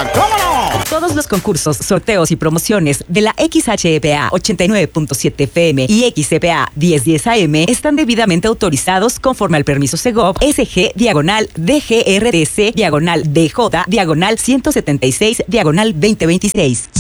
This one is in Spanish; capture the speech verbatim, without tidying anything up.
¡Extra! ¡Cómo no! Todos los concursos, sorteos y promociones de la X H E P A ochenta y nueve punto siete F M y X C P A diez diez A M están debidamente autorizados conforme al permiso Segov S G diagonal D G R T C diagonal D J diagonal ciento setenta y seis diagonal veinte veintiséis.